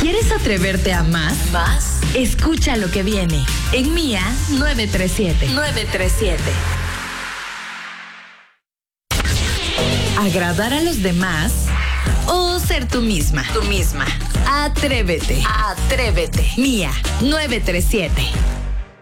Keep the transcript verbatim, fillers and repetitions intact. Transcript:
¿Quieres atreverte a más? ¿Más? Escucha lo que viene en Mía nueve tres siete. nueve tres siete. ¿Agradar a los demás o ser tú misma? Tú misma. Atrévete. Atrévete. Mía nueve tres siete.